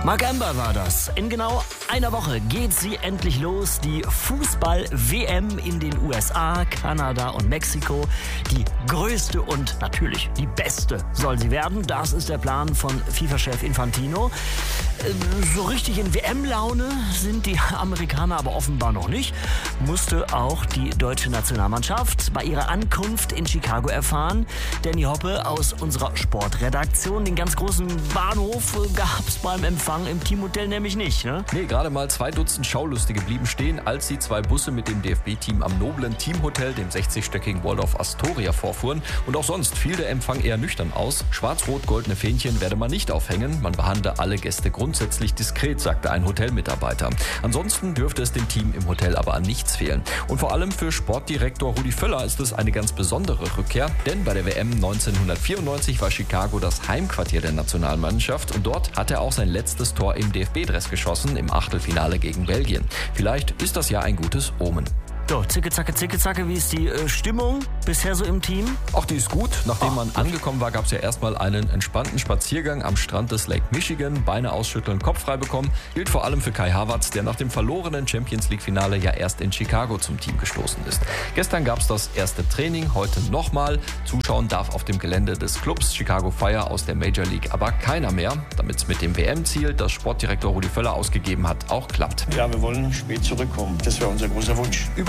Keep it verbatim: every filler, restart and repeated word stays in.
Mark Amber war das. In genau einer Woche geht sie endlich los. Die Fußball-W M in den U S A, Kanada und Mexiko. Die größte und natürlich die beste soll sie werden. Das ist der Plan von FIFA-Chef Infantino. So richtig in W M-Laune sind die Amerikaner aber offenbar noch nicht. Musste auch die deutsche Nationalmannschaft bei ihrer Ankunft in Chicago erfahren. Danny Hoppe aus unserer Sportredaktion. Den ganz großen Bahnhof gab es beim Empfang im Teamhotel nämlich nicht, ne? Nee, gerade mal zwei Dutzend Schaulustige blieben stehen, als die zwei Busse mit dem D F B-Team am noblen Teamhotel, dem sechzigstöckigen Waldorf Astoria, vorfuhren. Und auch sonst fiel der Empfang eher nüchtern aus. Schwarz-rot-goldene Fähnchen werde man nicht aufhängen. Man behandle alle Gäste grundsätzlich diskret, sagte ein Hotelmitarbeiter. Ansonsten dürfte es dem Team im Hotel aber an nichts fehlen. Und vor allem für Sportdirektor Rudi Völler ist es eine ganz besondere Rückkehr, denn bei der W M neunzehnhundertvierundneunzig war Chicago das Heimquartier der Nationalmannschaft und dort hat er auch sein letztes Tor im D F B-Dress geschossen, im Achtelfinale gegen Belgien. Vielleicht ist das ja ein gutes Omen. So, zicke, zacke, zicke, zacke, wie ist die äh, Stimmung bisher so im Team? Auch die ist gut. Nachdem Ach, man gut. angekommen war, gab es ja erstmal einen entspannten Spaziergang am Strand des Lake Michigan. Beine ausschütteln, Kopf frei bekommen. Gilt vor allem für Kai Havertz, der nach dem verlorenen Champions-League-Finale ja erst in Chicago zum Team gestoßen ist. Gestern gab es das erste Training, heute nochmal. Zuschauen darf auf dem Gelände des Clubs Chicago Fire aus der Major League aber keiner mehr, damit es mit dem W M-Ziel, das Sportdirektor Rudi Völler ausgegeben hat, auch klappt. Ja, wir wollen spät zurückkommen. Das wäre unser großer Wunsch. Über